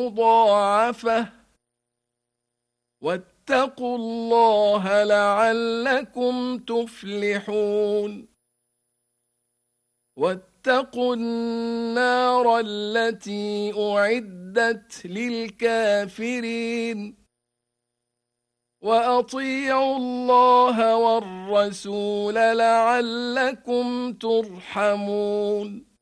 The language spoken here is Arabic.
مضاعفة واتقوا الله لعلكم تفلحون واتقوا النار التي أعدت للكافرين وأطيعوا الله والرسول لعلكم ترحمون